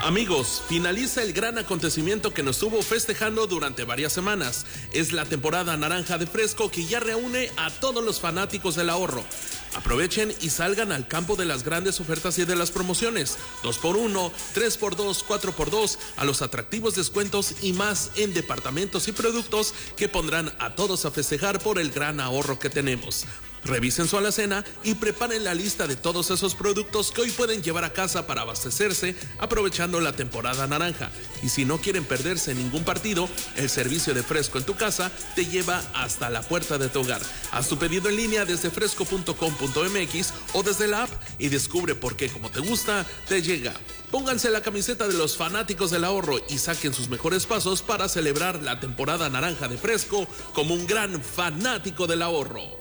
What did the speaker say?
Amigos, finaliza el gran acontecimiento que nos estuvo festejando durante varias semanas. Es la temporada naranja de Fresco que ya reúne a todos los fanáticos del ahorro. Aprovechen y salgan al campo de las grandes ofertas y de las promociones. 2x1, 3x2, 4x2, a los atractivos descuentos y más en departamentos y productos que pondrán a todos a festejar por el gran ahorro que tenemos. Revisen su alacena y preparen la lista de todos esos productos que hoy pueden llevar a casa para abastecerse aprovechando la temporada naranja. Y si no quieren perderse ningún partido, el servicio de Fresco en tu casa te lleva hasta la puerta de tu hogar. Haz tu pedido en línea desde fresco.com.mx o desde la app y descubre por qué, como te gusta, te llega. Pónganse la camiseta de los fanáticos del ahorro y saquen sus mejores pasos para celebrar la temporada naranja de Fresco como un gran fanático del ahorro.